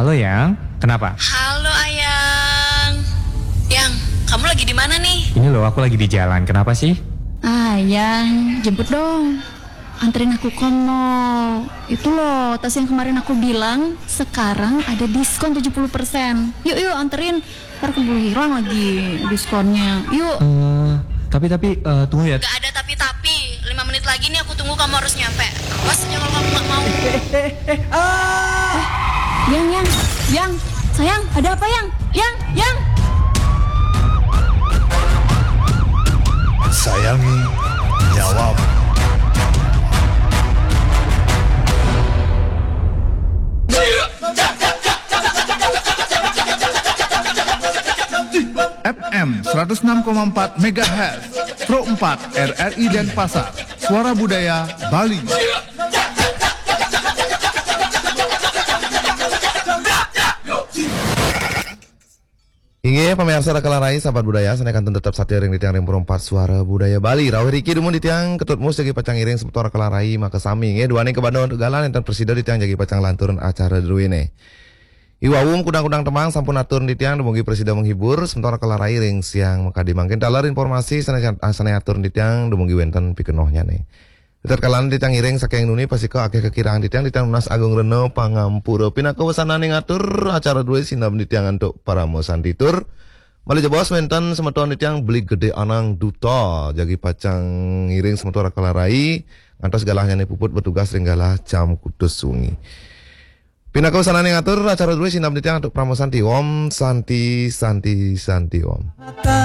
Halo Yang, kenapa? Halo Ayang. Yang, kamu lagi di mana nih? Ini loh aku lagi di jalan, kenapa sih? Yang jemput dong. Anterin aku ke mall. Itu loh, tas yang kemarin aku bilang sekarang ada diskon 70%. Yuk anterin. Ntar keburu hilang lagi diskonnya. Yuk. Tapi tunggu ya. Gak ada tapi. 5 menit lagi nih aku tunggu, kamu harus nyampe. Awas aja kalau kamu gak mau. Yang, sayang, ada apa Yang? Yang. Sayangi nyawamu. FM 106,4 MHz Pro 4 RRI Denpasar. Suara Budaya Bali. Inge pemirsa Kalarai sahabat budaya senekan tetap satiring di tiang Pro 4 Suara Budaya Bali. Rawi Riki dumun di tiang ketut mus jagi pacang iring seputar Kalarai maka sami nge duane ke Bandung Tegalan enten presiden di tiang jagi pacang lanturun acara druine. Iwawum kudang-kudang temang sampun atur di tiang dumugi presiden menghibur sementara Kalarai ring siang maka dimangkin dalar informasi sana atur di tiang dumugi wenten pikenohnya nih. Tetap kalan di tiang iring saking nuni pasti ke akeh kekiraan di tiang Unas Agung Reno Pangampura pina kewesanan ning ngatur acara dua sinam di tiang untuk para mosan ditur. Mali jebos wenten semeton di tiang beli gede anang duta jagi pacang iring semetora Kalarai ngantos galahnya nih puput bertugas ringgalah jam kudus sungi. Pina kewesanan ning ngatur acara dua sinam di tiang untuk pramosan ti Om Santi Om.